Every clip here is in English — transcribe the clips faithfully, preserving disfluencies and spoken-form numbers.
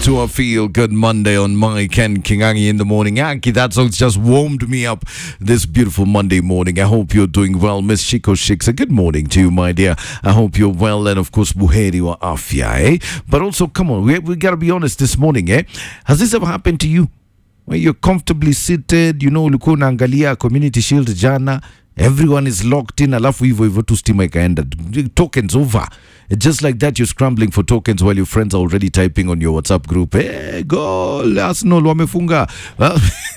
to a Feel Good Monday on my Ken Kingangi in the morning. Aki, that song's just warmed me up this beautiful Monday morning. I hope you're doing well. Miss Shiko Shiksa, good morning to you, my dear. I hope you're well, and of course, buheri wa afya, eh? But also, come on, we, we gotta be honest this morning, eh? Has this ever happened to you? Where you're comfortably seated, you know, ulikuwa unaangalia Community Shield jana, everyone is locked in, alafu hivyo hivyo tu stima ikaenda, tokens over. Just like that, you're scrambling for tokens while your friends are already typing on your WhatsApp group, hey, goal, Arsenal wamefunga. Well,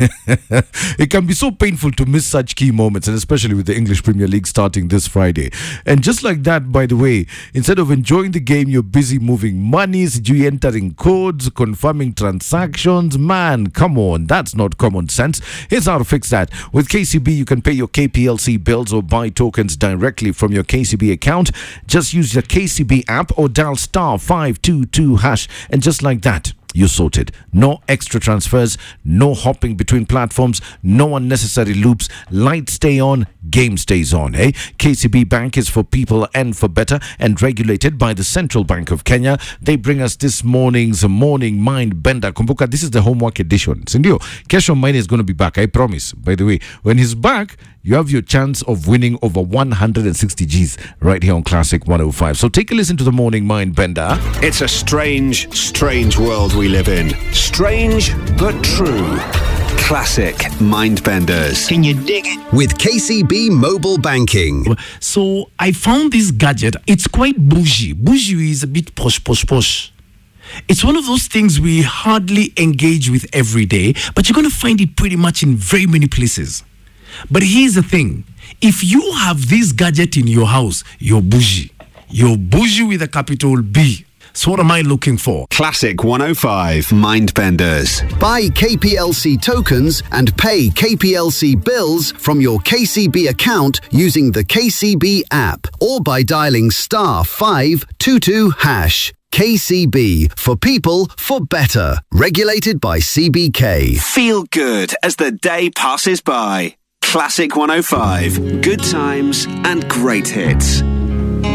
it can be so painful to miss such key moments, and especially with the English Premier League starting this Friday. And just like that, by the way, instead of enjoying the game, you're busy moving monies, you entering codes, confirming transactions. Man, come on, that's not common sense. Here's how to fix that. With K C B, you can pay your K P L C bills or buy tokens directly from your K C B account. Just use the K C B app or dial star five two two hash, and just like that, you're sorted. No extra transfers, no hopping between platforms, no unnecessary loops. Lights stay on, game stays on, eh? K C B Bank is for people and for better, and regulated by the Central Bank of Kenya. They bring us this morning's Morning Mind Bender. Kumbuka, this is the homework edition. Sindio, Kesho Mine is going to be back, I promise. By the way, when he's back, you have your chance of winning over one hundred sixty G's right here on Classic one oh five. So take a listen to the Morning Mind Bender. It's a strange, strange world we live in. Strange, but true. Classic Mindbenders. Can you dig it? With K C B Mobile Banking. So I found this gadget. It's quite bougie. Bougie is a bit posh, posh, posh. It's one of those things we hardly engage with every day, but you're going to find it pretty much in very many places. But here's the thing. If you have this gadget in your house, you're bougie. You're bougie with a capital B. So what am I looking for? Classic one oh five Mindbenders. Buy K P L C tokens and pay K P L C bills from your K C B account using the K C B app or by dialing star five two two hash. K C B, for people, for better. Regulated by C B K. Feel good as the day passes by. Classic one oh five. Good times and great hits.